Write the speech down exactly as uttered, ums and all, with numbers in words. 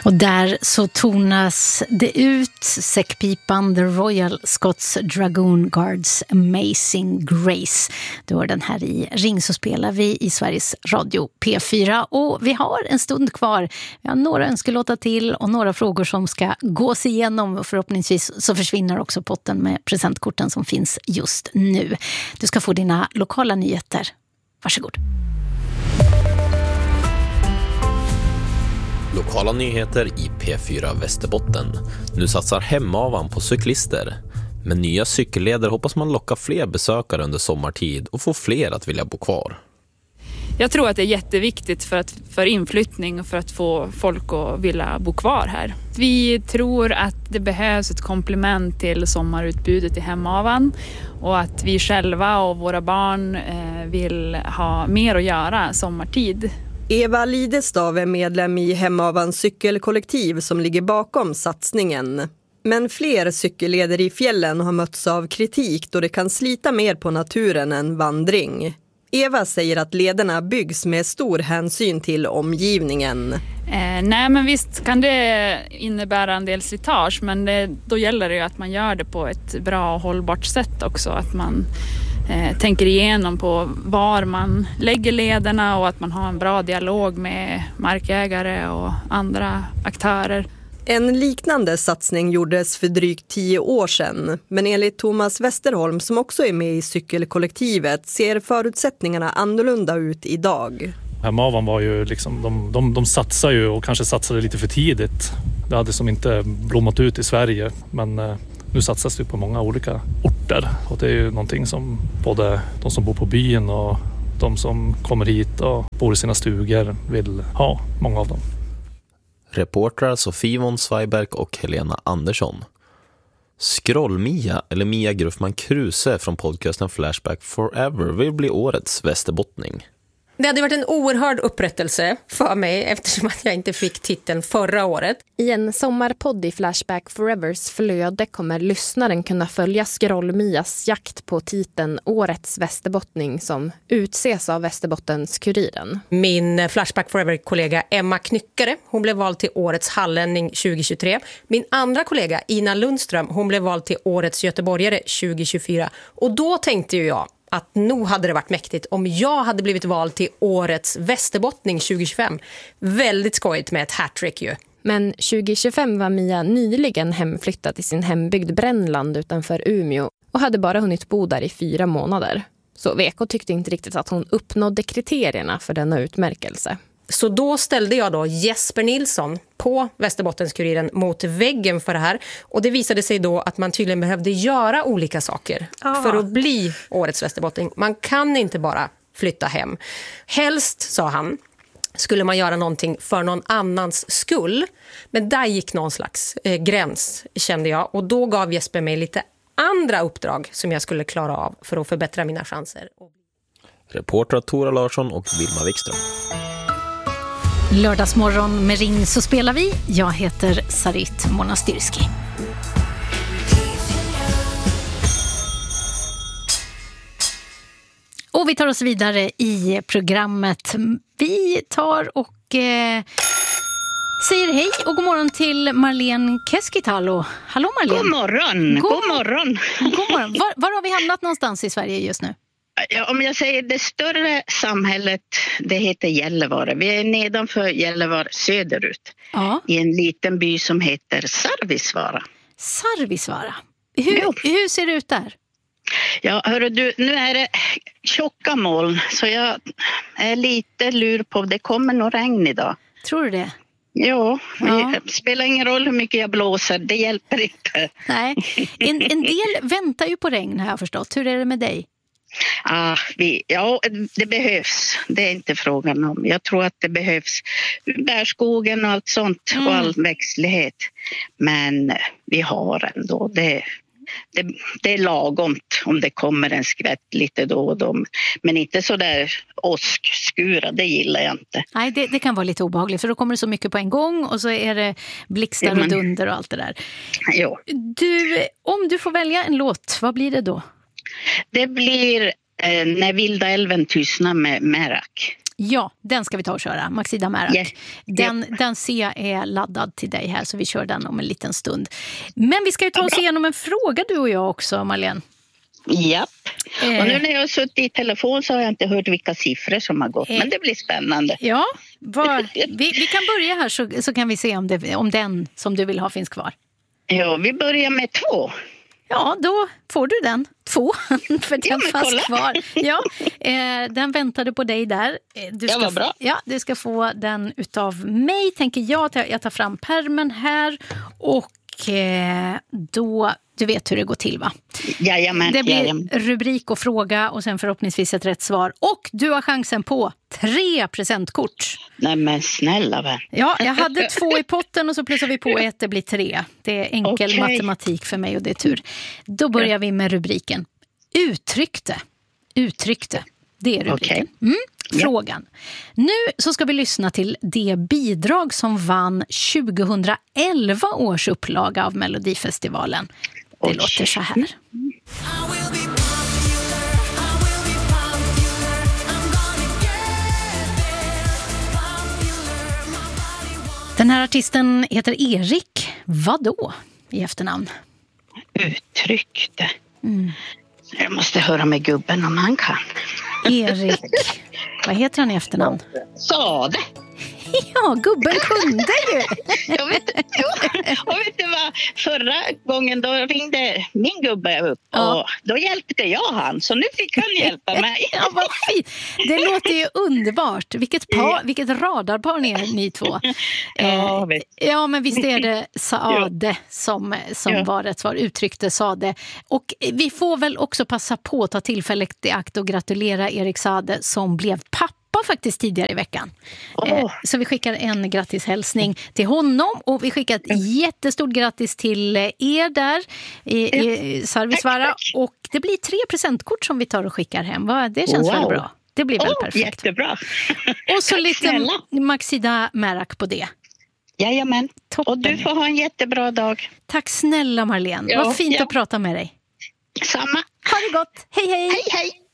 Och där så tonas det ut säckpipan The Royal Scots Dragoon Guards Amazing Grace. Du har den här i Ring så spelar vi i Sveriges Radio P fyra och vi har en stund kvar. Vi har några önskelåtar till och några frågor som ska gås igenom och förhoppningsvis så försvinner också potten med presentkorten som finns just nu. Du ska få dina lokala nyheter. Varsågod. Lokala nyheter i P fyra Västerbotten. Nu satsar Hemavan på cyklister. Med nya cykelleder hoppas man locka fler besökare under sommartid och få fler att vilja bo kvar. Jag tror att det är jätteviktigt för, att, för inflyttning och för att få folk att vilja bo kvar här. Vi tror att det behövs ett komplement till sommarutbudet i Hemavan och att vi själva och våra barn eh, vill ha mer att göra sommartid. Eva Lidestav är medlem i Hemavans cykelkollektiv som ligger bakom satsningen. Men fler cykelleder i fjällen har mötts av kritik då det kan slita mer på naturen än vandring. Eva säger att lederna byggs med stor hänsyn till omgivningen. Eh, nej men visst kan det innebära en del slitage, men det, då gäller det ju att man gör det på ett bra och hållbart sätt också. Att man eh, tänker igenom på var man lägger lederna och att man har en bra dialog med markägare och andra aktörer. En liknande satsning gjordes för drygt tio år sedan, men enligt Thomas Westerholm som också är med i cykelkollektivet ser förutsättningarna annorlunda ut idag. Hemavan var ju liksom, de, de, de satsade ju och kanske satsade lite för tidigt. Det hade som inte blommat ut i Sverige, men eh, nu satsas det på många olika orter. Och det är ju någonting som både de som bor på byn och de som kommer hit och bor i sina stugor vill ha, många av dem. Reportrar Sofie von Zweiberg och Helena Andersson. Skroll-Mia eller Mia Gruffman Kruse från podcasten Flashback Forever vill bli årets västerbottning. Det hade varit en oerhörd upprättelse för mig eftersom att jag inte fick titeln förra året. I en sommarpodd i Flashback Forevers flöde kommer lyssnaren kunna följa Skroll-Mias jakt på titeln Årets västerbottning som utses av Västerbottens-Kuriren. Min Flashback Forever-kollega Emma Knyckare, hon blev vald till Årets hallänning tjugohundratjugotre. Min andra kollega Ina Lundström, hon blev vald till Årets göteborgare tjugohundratjugofyra. Och då tänkte ju jag att nog hade det varit mäktigt om jag hade blivit vald till Årets västerbottning tjugohundratjugofem. Väldigt skojigt med ett hattrick ju. Men tjugohundratjugofem var Mia nyligen hemflyttad till sin hembygd Brännland utanför Umeå och hade bara hunnit bo där i fyra månader. Så V K tyckte inte riktigt att hon uppnådde kriterierna för denna utmärkelse. Så då ställde jag då Jesper Nilsson på Västerbottens-Kuriren mot väggen för det här. Och det visade sig då att man tydligen behövde göra olika saker Aha. för att bli Årets västerbottning. Man kan inte bara flytta hem. Helst, sa han, skulle man göra någonting för någon annans skull. Men där gick någon slags eh, gräns, kände jag. Och då gav Jesper mig lite andra uppdrag som jag skulle klara av för att förbättra mina chanser. Reporter Tora Larsson och Vilma Wikström. Lördagsmorgon med Ring så spelar vi. Jag heter Sarit Monastyrski. Och vi tar oss vidare i programmet. Vi tar och eh, säger hej och god morgon till Marlene Keskitalo. Hallå Marlene. God morgon. God, god morgon. God morgon. Var, var har vi hamnat någonstans i Sverige just nu? Ja, om jag säger det större samhället, det heter Gällivare. Vi är nedanför Gällivare söderut. Ja. I en liten by som heter Sarvisvaara. Sarvisvaara. Hur, ja. hur ser det ut där? Ja, hörru du, nu är det tjocka moln så jag är lite lur på det kommer nog regn idag. Tror du det? Ja, ja. Det spelar ingen roll hur mycket jag blåser, det hjälper inte. Nej, en, en del väntar ju på regn har jag förstått. Hur är det med dig? Ah, vi, ja, det behövs. Det är inte frågan om. Jag tror att det behövs bärskogen och allt sånt mm. och all växtlighet. Men vi har ändå det. Det, det är lagomt om det kommer en skvätt lite då och då. Men inte så där åskskura, det gillar jag inte. Nej, det, det kan vara lite obehagligt för då kommer det så mycket på en gång och så är det blixtar och dunder och allt det där. Jo. Du, om du får välja en låt, vad blir det då? Det blir eh, När vilda älven tystnar med Merak. Ja, den ska vi ta och köra. Maxida Märak. Yes. Den, Yep. den ser jag är laddad till dig här, så vi kör den om en liten stund. Men vi ska ju ta oss igenom en fråga du och jag också, Marlene. Japp. Eh. Och nu när jag har suttit i telefon så har jag inte hört vilka siffror som har gått. Eh. Men det blir spännande. Ja, vad, vi, vi kan börja här så, så kan vi se om, det, om den som du vill ha finns kvar. Ja, vi börjar med två. Ja, då får du den. Två, för den Ja, men fanns kolla. kvar. Ja, eh, den väntade på dig där. Eh, Du Ja, ska vad bra. Få, ja, du ska få den utav mig, tänker jag. Jag tar fram pärmen här och eh, då, du vet hur det går till, va? Jajamän, Det blir jajamän. rubrik och fråga och sen förhoppningsvis ett rätt svar. Och du har chansen på tre presentkort. Nej men snälla vän. Ja, jag hade två i potten och så plussar vi på ett, det blir tre. Det är enkel Okej. matematik för mig och det är tur. Då börjar vi med rubriken. Uttryckte. Uttryckte. Det är rubriken. Mm. Frågan. Nu så ska vi lyssna till det bidrag som vann tjugohundraelva års upplaga av Melodifestivalen. Det Oj. låter så här. Den här artisten heter Erik. Vadå i efternamn? Uttryckte. Mm. Jag måste höra med gubben om han kan. Erik. Vad heter han i efternamn? Sade. Ja, gubben kunde ju. Jag vet, och vet du vad? Förra gången då ringde min gubbe upp Ja. och då hjälpte jag han. Så nu fick han hjälpa mig. Ja, vad fint. Det låter ju underbart. Vilket, par, vilket radarpar ni är, ni två. Ja, Eh, vet. ja, men visst är det Saade som, som Ja. var rätt svar. Uttryckte Saade. Och vi får väl också passa på att ta tillfället i akt och gratulera Erik Saade som blev pappa faktiskt tidigare i veckan. Åh. Eh, så vi skickar en grattishälsning till honom och vi skickar ett jättestort grattis till er där i, i Sarvisvara. Tack, tack. Och det blir tre presentkort som vi tar och skickar hem. Va? Det känns Wow. väl bra? Det blir väl Åh, perfekt. jättebra. Och så lite Snälla. Maxida Märak på det. Jajamän. Toppen. Och du får ha en jättebra dag. Tack snälla Marlene. Ja, Vad fint ja. att prata med dig. Samma. Ha det gott. Hej hej. Hej, hej.